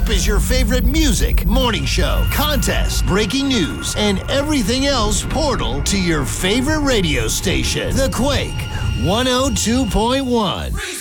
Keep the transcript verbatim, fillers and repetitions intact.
app is your favorite music, morning show, contest, breaking news, and everything else portal to your favorite radio station. The Quake one oh two point one.